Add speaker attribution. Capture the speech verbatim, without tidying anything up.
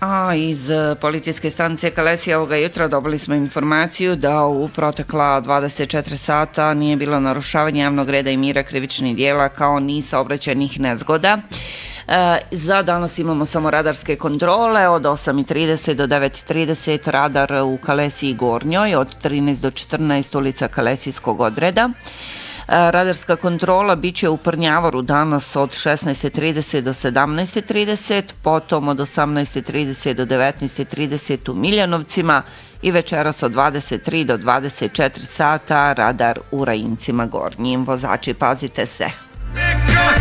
Speaker 1: A iz policijske stanice Kalesija ovoga jutra dobili smo informaciju da u protekla dvadeset četiri sata nije bilo narušavanja javnog reda i mira, krivičnih dijela kao ni saobraćajnih nezgoda. E, za danas imamo samo radarske kontrole od osam i trideset do devet i trideset, radar u Kalesiji Gornjoj, od trinaest do četrnaest ulica Kalesijskog odreda. Radarska kontrola biće u Prnjavoru danas od šesnaest i trideset do sedamnaest i trideset, potom od osamnaest i trideset do devetnaest i trideset u Miljanovcima i večeras od dvadeset tri do dvadeset četiri sata radar u Rajincima Gornjim. Vozači, pazite se.